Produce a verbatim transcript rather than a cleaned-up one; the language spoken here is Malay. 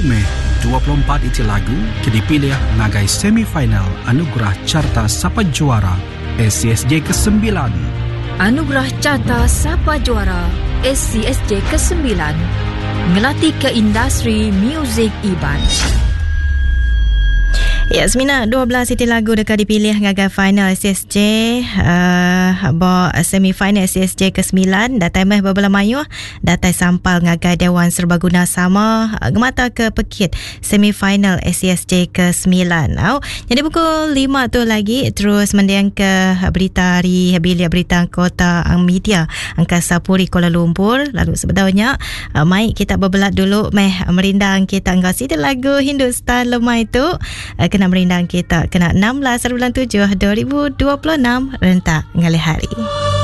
Mei dua puluh empat itu lagu ke dipilih ngagai semifinal Anugerah Carta Sapa Juara S C S J kesembilan. Anugerah Carta Sapa Juara S C S J kesembilan ngelatih ke industri muzik Iban. Ya, semina dua belas itu lagu dekat dipilih ngagai final S C S J uh, bawa semifinal S C S J kesembilan datai meh berbela mayu datai sampal ngagai Dewan Serbaguna Sama uh, gemata ke pekit semifinal S C S J kesembilan. Oh, jadi pukul lima tu lagi terus mendiang ke berita hari bilik berita kota media Angkasa Puri Kuala Lumpur. Lalu sebetulnya uh, mai kita berbelat dulu meh merindang kita angkat situ lagu Hindustan Lemah itu uh, kena merindang kita kena enam belas bulan tujuh dua ribu dua puluh enam rentak ngalih hari.